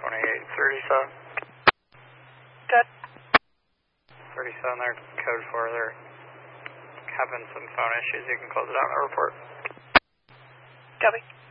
2837. Good. 37 there, code 4, they're having some phone issues. You can close it out and report. Copy.